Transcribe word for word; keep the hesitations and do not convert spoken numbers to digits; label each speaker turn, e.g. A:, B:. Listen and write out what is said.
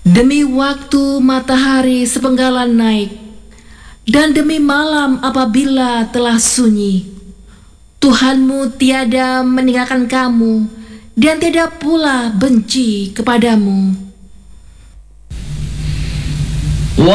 A: Demi waktu matahari sepenggalan naik, dan demi malam apabila telah sunyi, Tuhanmu tiada meninggalkan kamu, dan tidak pula benci kepadamu.